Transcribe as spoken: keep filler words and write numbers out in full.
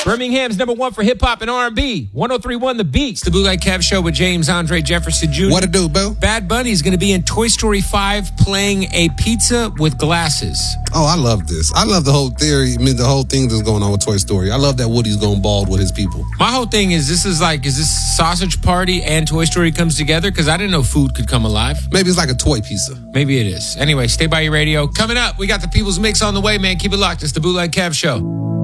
Birmingham's number one for hip-hop and R and B. one oh three point one The Beat. It's the Bootleg Kev Show with James Andre Jefferson Junior What it do, Boo? Bad Bunny is going to be in Toy Story five playing a pizza with glasses. Oh, I love this. I love the whole theory, I mean, the whole thing that's going on with Toy Story. I love that Woody's going bald with his people. My whole thing is, this is like, is this Sausage Party and Toy Story comes together? Because I didn't know food could come alive. Maybe it's like a toy pizza. Maybe it is. Anyway, stay by your radio. Coming up, we got the People's Mix on the way, man. Keep it locked. It's the Bootleg Kev Show.